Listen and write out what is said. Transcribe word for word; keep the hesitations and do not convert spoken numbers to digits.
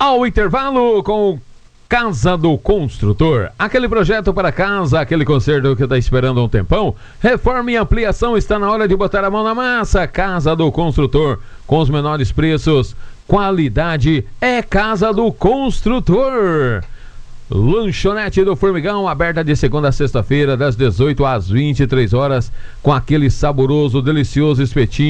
Ao intervalo com Casa do Construtor, aquele projeto para casa, aquele conserto que está esperando há um tempão, reforma e ampliação, está na hora de botar a mão na massa. Casa do Construtor, com os menores preços, qualidade é Casa do Construtor. Lanchonete do Formigão, aberta de segunda a sexta-feira, das dezoito às vinte e três horas, com aquele saboroso, delicioso espetinho.